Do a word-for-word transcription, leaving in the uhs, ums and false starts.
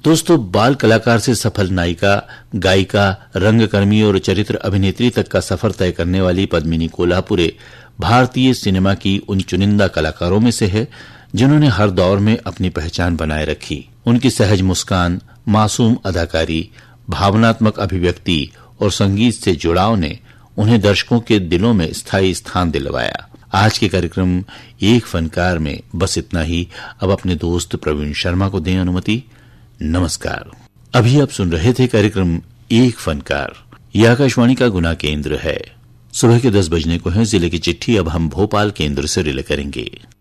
दोस्तों, बाल कलाकार से सफल नायिका, गायिका, रंगकर्मी और चरित्र अभिनेत्री तक का सफर तय करने वाली पद्मिनी कोल्हापुरे भारतीय सिनेमा की उन चुनिंदा कलाकारों में से है जिन्होंने हर दौर में अपनी पहचान बनाए रखी। उनकी सहज मुस्कान, मासूम अदाकारी, भावनात्मक अभिव्यक्ति और संगीत से जुड़ाव ने उन्हें दर्शकों के दिलों में स्थायी स्थान दिलवाया। आज के कार्यक्रम एक फनकार में बस इतना ही। अब अपने दोस्त प्रवीण शर्मा को दें अनुमति। नमस्कार। अभी आप सुन रहे थे कार्यक्रम एक फनकार। यह आकाशवाणी का गुना केंद्र है। सुबह के दस बजने को है। जिले की चिट्ठी अब हम भोपाल केंद्र से रिले करेंगे।